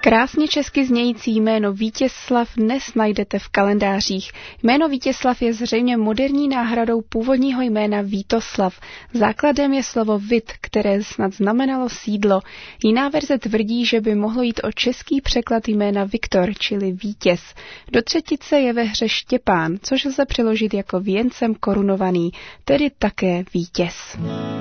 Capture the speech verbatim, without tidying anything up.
Krásně česky znějící jméno Vítězslav dnes najdete v kalendářích. Jméno Vítězslav je zřejmě moderní náhradou původního jména Vítoslav. Základem je slovo Vit, které snad znamenalo sídlo. Jiná verze tvrdí, že by mohlo jít o český překlad jména Viktor, čili vítěz. Do třetice je ve hře Štěpán, což lze přeložit jako věncem korunovaný, tedy také vítěz.